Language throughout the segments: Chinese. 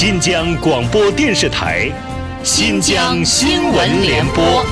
新疆广播电视台新疆新闻联播。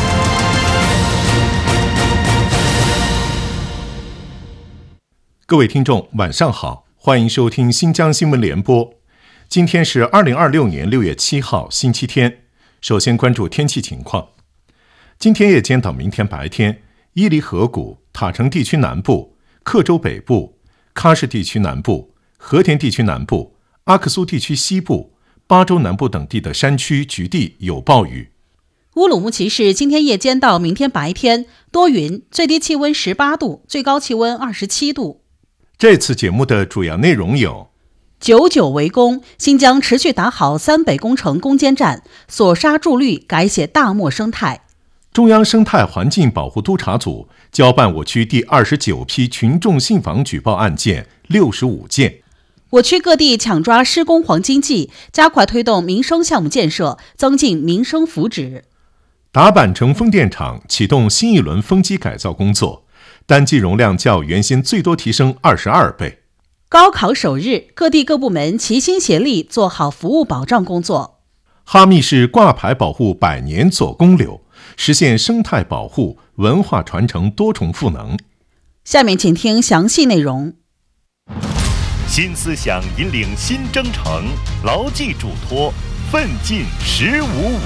各位听众晚上好，欢迎收听新疆新闻联播。今天是2026年6月7号星期天。首先关注天气情况。今天夜间到明天白天，伊犁河谷、塔城地区南部、克州北部、喀什地区南部、和田地区南部、阿克苏地区西部、巴州南部等地的山区局地有暴雨。 乌鲁木齐市今天夜间到明天白天多云，最低气温18度，最高气温27度。 这次节目的主要内容有 ：99围攻，新疆持续打好三北工程攻坚战，锁杀筑绿，改写大漠生态。 中央生态环境保护督察组交办我区第29批群众信访举报案件65件。 我区各地抢抓施工黄金季，加快推动民生项目建设，增进民生福祉。 达坂城风电场启动新一轮风机改造工作，单机容量较原先最多提升22倍。 高考首日，各地各部门齐心协力做好服务保障工作。 哈密市挂牌保护100年做公柳，实现生态保护、文化传承多重赋能。 下面请听详细内容。 新思想引领新征程，牢记嘱托，奋进1055。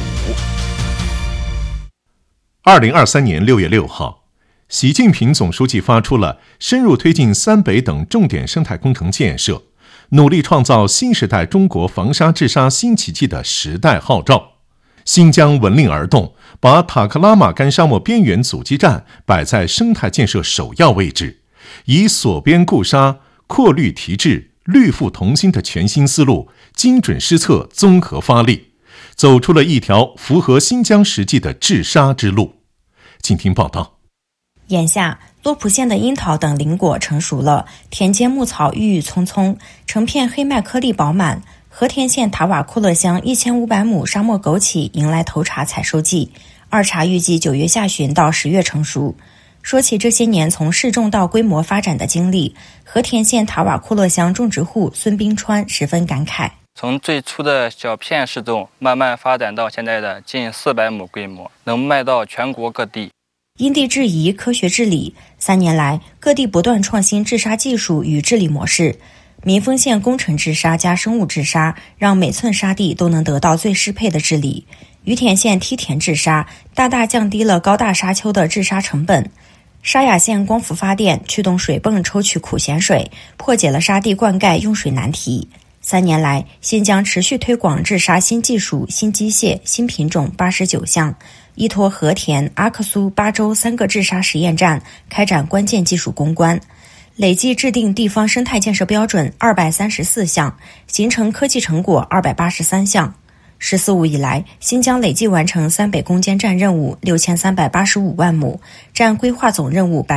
2023年6月6号，习近平总书记发出了深入推进三北等重点生态工程建设，努力创造新时代中国防沙治沙新奇迹的时代号召。新疆闻令而动，把塔克拉玛干沙漠边缘阻击战摆在生态建设首要位置，以锁边固沙、扩绿提质、绿富同心的全新思路，精准施策，综合发力，走出了一条符合新疆实际的治沙之路。请听报道。 眼下，洛普县的樱桃等林果成熟了，田间牧草郁郁葱葱，成片黑麦颗粒饱满。和田县塔瓦库勒乡1500亩沙漠枸杞迎来头茬采收季，二茬预计9月下旬到10月成熟。说起这些年从试种到规模发展的经历，和田县塔瓦库勒乡种植户孙冰川十分感慨。 从最初的小片试种，慢慢发展到现在的近400亩规模，能卖到全国各地。 因地制宜，科学治理，3年来，各地不断创新治沙技术与治理模式。民丰县工程治沙加生物治沙，让每寸沙地都能得到最适配的治理。于田县梯田治沙，大大降低了高大沙丘的治沙成本。沙雅县光伏发电驱动水泵抽取苦咸水，破解了沙地灌溉用水难题。3年来，新疆持续推广治沙新技术、新机械、新品种89项，依托和田、阿克苏、巴州3个治沙实验站，开展关键技术攻关。累计制定地方生态建设标准234项，形成科技成果283项。十四五以来，新疆累计完成三北攻坚战任务6385万亩，占规划总任务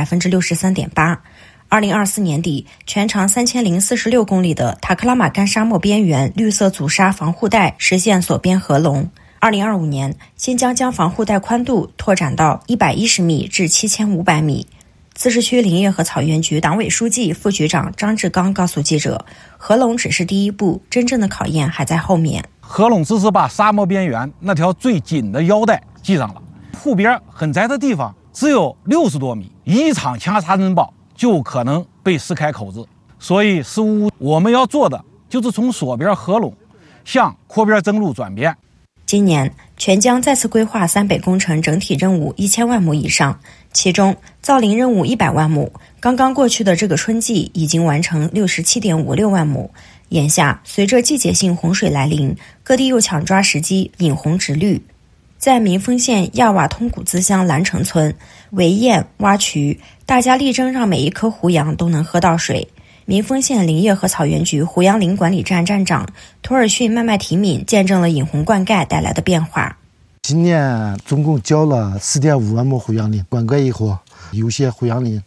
63.8%。2024年底，全长3046公里的塔克拉玛干沙漠边缘绿色阻沙防护带实现锁边合龙。2025年，新疆将防护带宽度拓展到110米至7500米。自治区林业和草原局党委书记、副局长张志刚告诉记者，合龙只是第一步，真正的考验还在后面。 合龙只是把沙漠边缘那条最紧的腰带系上了，护边很窄的地方只有60多米，一场强沙尘暴就可能被撕开口子。所以15我们要做的就是从锁边合拢向扩边增路转变。 今年全疆再次规划三北工程整体任务1000万亩以上，其中造林任务100万亩，刚刚过去的这个春季已经完成67.56万亩。眼下随着季节性洪水来临，各地又抢抓时机引红植绿。在民丰县亚瓦通古兹乡兰城村，围堰挖渠，大家力争让每一棵胡杨都能喝到水。民丰县林业和草原局胡杨林管理站站长托尔逊麦麦提敏见证了引红灌溉带来的变化。 今年总共浇了4.5万亩胡杨林，灌溉以后，有些胡杨林